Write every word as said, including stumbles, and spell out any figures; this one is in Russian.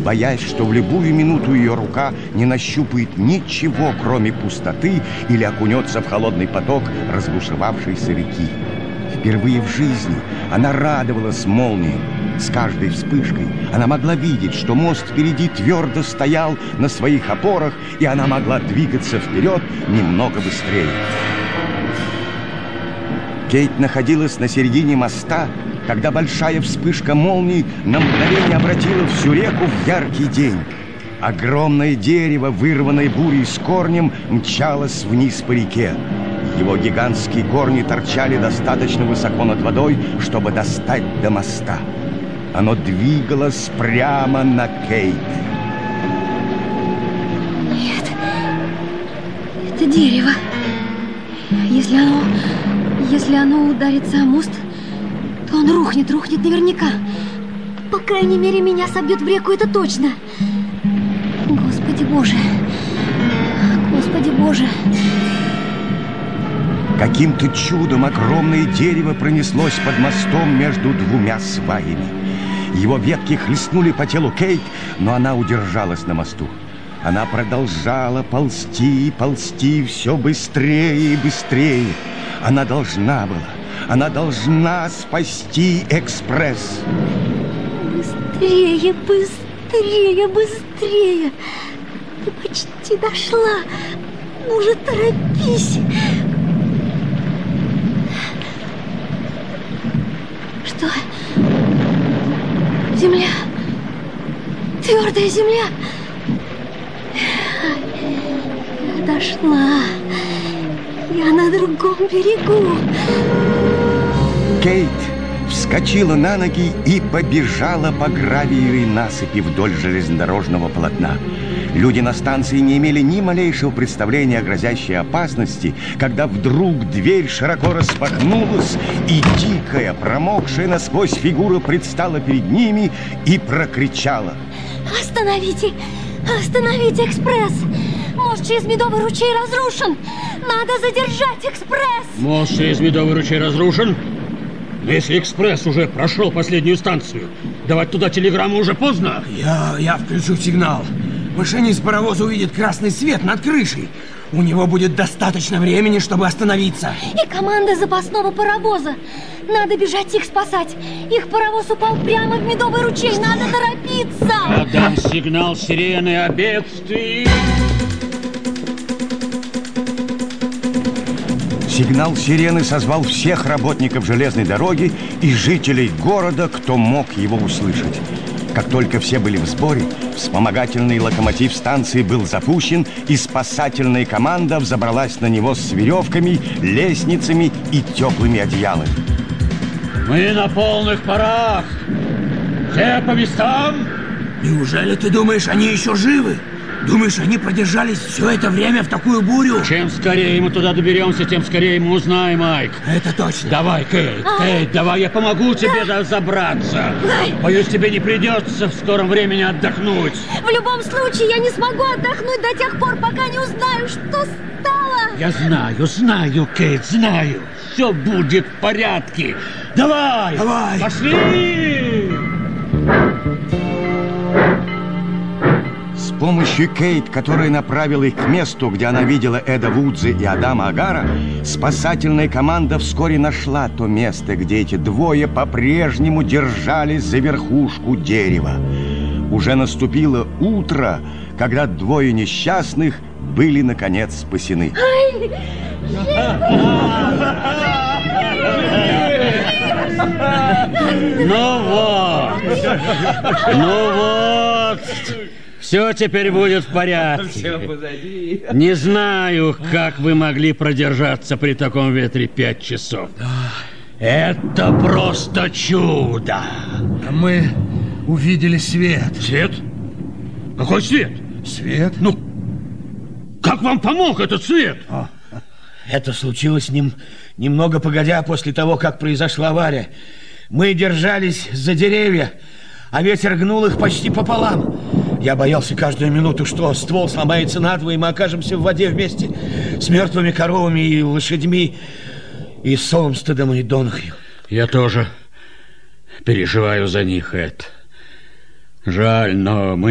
боясь, что в любую минуту ее рука не нащупает ничего, кроме пустоты, или окунется в холодный поток разбушевавшейся реки. Впервые в жизни она радовалась молнии. С каждой вспышкой она могла видеть, что мост впереди твердо стоял на своих опорах, и она могла двигаться вперед немного быстрее. Кейт находилась на середине моста, когда большая вспышка молнии на мгновение обратила всю реку в яркий день. Огромное дерево, вырванное бурей с корнем, мчалось вниз по реке. Его гигантские корни торчали достаточно высоко над водой, чтобы достать до моста. Оно двигалось прямо на Кейт. Нет, это дерево. Если оно, если оно ударится о мост, то он рухнет, рухнет наверняка. По крайней мере, меня собьет в реку, это точно. Господи Боже, Господи Боже. Каким-то чудом огромное дерево пронеслось под мостом между двумя сваями. Его ветки хлестнули по телу Кейт, но она удержалась на мосту. Она продолжала ползти и ползти все быстрее и быстрее. Она должна была, она должна спасти экспресс. Быстрее, быстрее, быстрее. Ты почти дошла. Ну же, торопись. Что? Земля. Твердая земля. Я дошла. Я на другом берегу. Кейт вскочила на ноги и побежала по гравию и насыпи вдоль железнодорожного полотна. Люди на станции не имели ни малейшего представления о грозящей опасности, когда вдруг дверь широко распахнулась, и дикая, промокшая насквозь фигура предстала перед ними и прокричала: «Остановите! Остановите экспресс! Мост через Медовый ручей разрушен! Надо задержать экспресс!» Мост через Медовый ручей разрушен? Но если экспресс уже прошел последнюю станцию, давать туда телеграмму уже поздно. Я, я включу сигнал. Машинист паровоза увидит красный свет над крышей. У него будет достаточно времени, чтобы остановиться. И команда запасного паровоза. Надо бежать их спасать. Их паровоз упал прямо в Медовый ручей. Что? Надо торопиться. Отдам сигнал сирены о бедствии. Сигнал сирены созвал всех работников железной дороги и жителей города, кто мог его услышать. Как только все были в сборе, вспомогательный локомотив станции был запущен, и спасательная команда взобралась на него с веревками, лестницами и теплыми одеялами. Мы на полных парах. Все по местам? Неужели ты думаешь, они еще живы? Думаешь, они продержались все это время в такую бурю? Чем скорее мы туда доберемся, тем скорее мы узнаем, Майк. Это точно. Давай, Кейт, а? Кейт, давай, я помогу тебе да. забраться. Ай. Боюсь, тебе не придется в скором времени отдохнуть. В любом случае, я не смогу отдохнуть до тех пор, пока не узнаю, что стало. Я знаю, знаю, Кейт, знаю. Все будет в порядке. Давай, давай. Пошли! С помощью Кейт, которая направила их к месту, где она видела Эда Вудза и Адама Агара, спасательная команда вскоре нашла то место, где эти двое по-прежнему держались за верхушку дерева. Уже наступило утро, когда двое несчастных были, наконец, спасены. Ну вот, ну вот. Все теперь будет в порядке. Не знаю, как вы могли продержаться при таком ветре пять часов. Это просто чудо. Мы увидели свет. Свет? Какой свет? Свет? Ну, как вам помог этот свет? О, это случилось с ним немного погодя после того, как произошла авария. Мы держались за деревья, а ветер гнул их почти пополам. Я боялся каждую минуту, что ствол сломается надвое, и мы окажемся в воде вместе с мертвыми коровами и лошадьми, и с Олмстедом и Донахью. Я тоже переживаю за них, Эд. Жаль, но мы